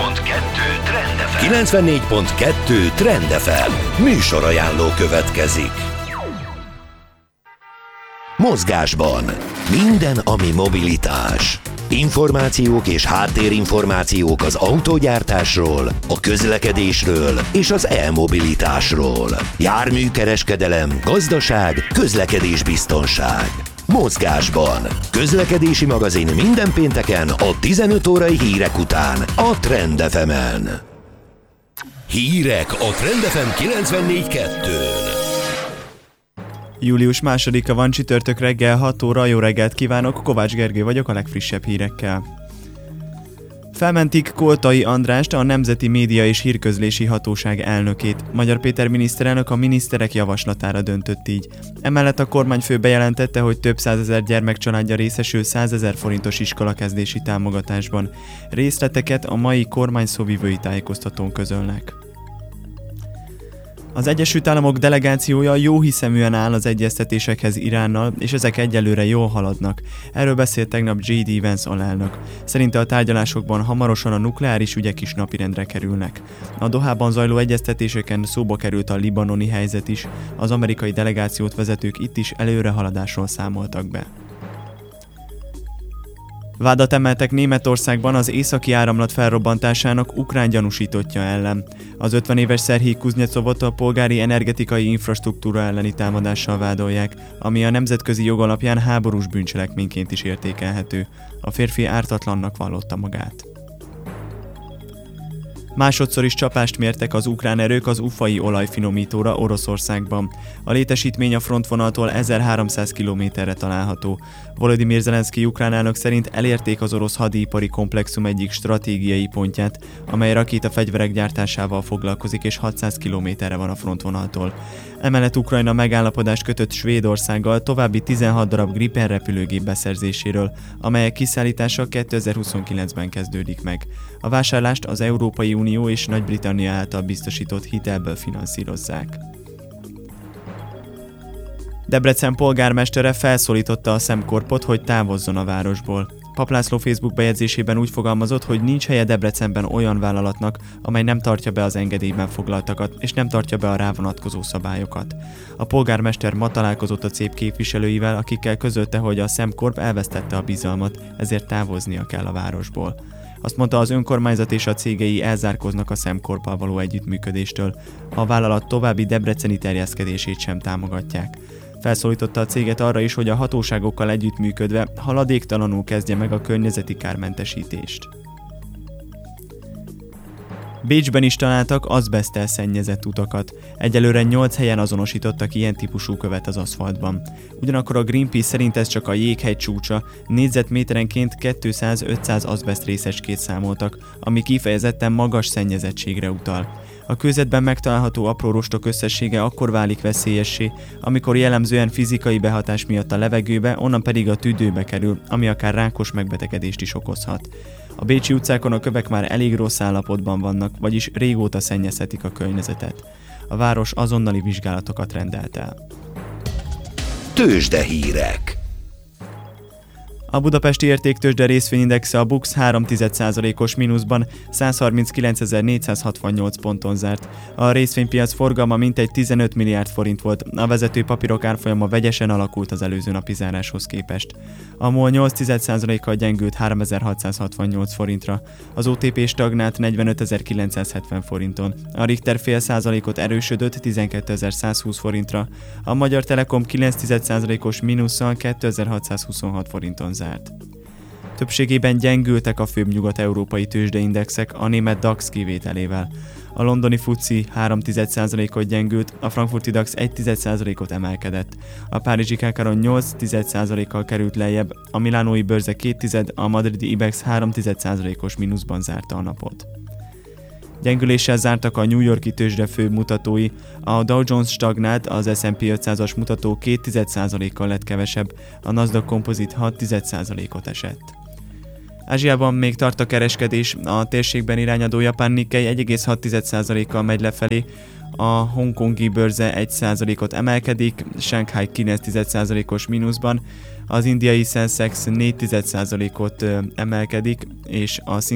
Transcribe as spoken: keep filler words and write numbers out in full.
pont kettő Trend ef em. kilencvennégy pont kettő Trend ef em. Műsorajánló következik. Mozgásban minden, ami mobilitás. Információk és háttérinformációk az autógyártásról, a közlekedésről és az e-mobilitásról. Járműkereskedelem, gazdaság, közlekedésbiztonság. Mozgásban. Közlekedési magazin minden pénteken a tizenöt órai hírek után a Trend ef emen. Hírek a Trend ef em kilencvennégy pont kettőn. július másodika van, csütörtök reggel hat óra, jó reggelt kívánok, Kovács Gergő vagyok a legfrissebb hírekkel. Felmentik Koltai Andrást, a Nemzeti Média és Hírközlési Hatóság elnökét. Magyar Péter miniszterelnök a miniszterek javaslatára döntött így. Emellett a kormányfő bejelentette, hogy több százezer gyermekcsaládja részesül százezer forintos iskolakezdési támogatásban. Részleteket a mai kormány szóvivői tájékoztatón közölnek. Az Egyesült Államok delegációja jóhiszeműen áll az egyeztetésekhez Iránnal, és ezek egyelőre jól haladnak. Erről beszélt tegnap jé dé Vance alelnök. Szerinte a tárgyalásokban hamarosan a nukleáris ügyek is napirendre kerülnek. A Dohában zajló egyeztetéseken szóba került a libanoni helyzet is, az amerikai delegációt vezetők itt is előrehaladásról számoltak be. Vádat emeltek Németországban az északi áramlat felrobbantásának ukrán gyanúsítottja ellen. Az ötven éves Szerhij Kuznyecovot a polgári energetikai infrastruktúra elleni támadással vádolják, ami a nemzetközi jog alapján háborús bűncselekményként is értékelhető. A férfi ártatlannak vallotta magát. Másodszor is csapást mértek az ukrán erők az ufai olajfinomítóra Oroszországban. A létesítmény a frontvonaltól ezerháromszáz kilométerre található. Volodymyr Zelenszkij ukrán elnök szerint elérték az orosz hadipari komplexum egyik stratégiai pontját, amely rakétafegyverek gyártásával foglalkozik és hatszáz kilométerre van a frontvonaltól. Emellett Ukrajna megállapodást kötött Svédországgal további tizenhat darab Gripen repülőgép beszerzéséről, amelyek kiszállítása kétezer-huszonkilencben kezdődik meg. A vásárlást az Európai Unió és Nagy-Britannia által biztosított hitelből finanszírozzák. Debrecen polgármestere felszólította a SemCorpot, hogy távozzon a városból. Pap László Facebook bejegyzésében úgy fogalmazott, hogy nincs helye Debrecenben olyan vállalatnak, amely nem tartja be az engedélyben foglaltakat, és nem tartja be a rá vonatkozó szabályokat. A polgármester ma találkozott a cég képviselőivel, akikkel közölte, hogy a SemCorp elvesztette a bizalmat, ezért távoznia kell a városból. Azt mondta, az önkormányzat és a cégei elzárkoznak a SemCorppal való együttműködéstől. A vállalat további debreceni terjeszkedését sem támogatják. Felszólította a céget arra is, hogy a hatóságokkal együttműködve haladéktalanul kezdje meg a környezeti kármentesítést. Bécsben is találtak azbeszttel szennyezett utakat. Egyelőre nyolc helyen azonosítottak ilyen típusú követ az aszfaltban. Ugyanakkor a Greenpeace szerint ez csak a jéghegy csúcsa, négyzetméterenként kétszáz-ötszáz azbeszt részecskét számoltak, ami kifejezetten magas szennyezettségre utal. A kőzetben megtalálható apró rostok összessége akkor válik veszélyessé, amikor jellemzően fizikai behatás miatt a levegőbe, onnan pedig a tüdőbe kerül, ami akár rákos megbetegedést is okozhat. A bécsi utcákon a kövek már elég rossz állapotban vannak, vagyis régóta szennyezhetik a környezetet. A város azonnali vizsgálatokat rendelt el. Tőzsdehírek. A budapesti értéktőzsde részvényindexe a BUX három egész egy százalékos mínuszban százharminckilencezer-négyszázhatvannyolc ponton zárt. A részvénypiac forgalma mintegy tizenöt milliárd forint volt, a vezető papírok árfolyama vegyesen alakult az előző napi záráshoz képest. A MOL nyolc egész egy százalékkal gyengült háromezer-hatszázhatvannyolc forintra, az o té pé stagnált negyvenetezer-kilencszázhetven forinton, a Richter fél százalékot erősödött tizenkétezer-százhúsz forintra, a Magyar Telekom kilenc egész egy százalékos mínusszal kétezer-hatszázhuszonhat forinton zárt. Többségében gyengültek a főbb nyugat-európai tőzsdeindexek a német DAX kivételével. A londoni FTSE három egész egy százalékot gyengült, a frankfurti DAX egy egész egy százalékot emelkedett. A párizsi Kákaron nyolc egész egy százalékkal került lejjebb, a milánói bőrze két tized, a madridi IBEX három egész egy százalékos mínuszban zárta a napot. Gyengüléssel zártak a New York-i tőzsde fő mutatói, a Dow Jones stagnált, az es and pé ötszázas mutató két egész egy százalékkal lett kevesebb, a Nasdaq Composite hat egész egy százalékot esett. Ázsiában még tart a kereskedés, a térségben irányadó japán Nikkei egy egész hat százalékkal megy lefelé, a hongkongi bőrze egy százalékot emelkedik, Shanghai kilenc egész egy százalékos mínuszban, az indiai Sensex négy egész egy százalékot emelkedik, és a